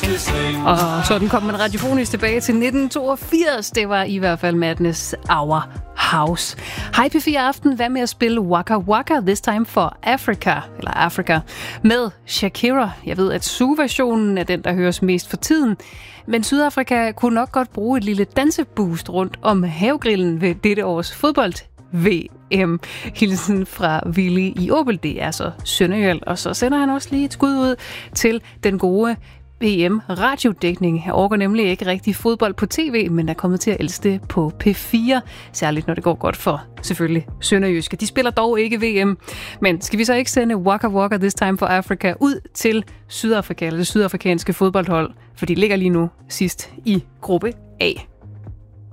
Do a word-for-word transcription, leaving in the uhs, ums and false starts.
Og sådan kom man radiofonisk tilbage til nitten toogfirs. Det var i hvert fald Madness Hour House. Hej P fire Aften, hvad med at spille Waka Waka, This Time for Africa, eller Africa, med Shakira. Jeg ved, at Zoo-versionen er den, der høres mest for tiden. Men Sydafrika kunne nok godt bruge et lille danseboost rundt om havegrillen ved dette års fodbold-V M. Hilsen fra Willy i Åbel, det er så Sønderjylland. Og så sender han også lige et skud ud til den gode B M-radiodækning. Jeg orker nemlig ikke rigtig fodbold på tv, men er kommet til at elske det på P fire. Særligt når det går godt for, selvfølgelig, Sønderjyske. De spiller dog ikke V M. Men skal vi så ikke sende Waka Waka, This Time for Africa ud til Sydafrika, eller det sydafrikanske fodboldhold? For de ligger lige nu sidst i gruppe A.